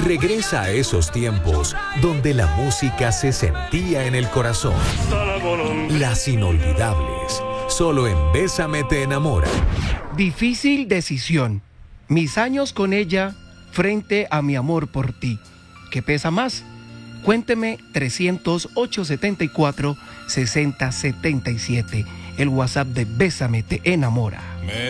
Regresa a esos tiempos donde la música se sentía en el corazón. Las inolvidables, solo en Bésame te enamora. Difícil decisión. Mis años con ella frente a mi amor por ti. ¿Qué pesa más? Cuénteme 300-874-6077. El WhatsApp de Bésame te enamora.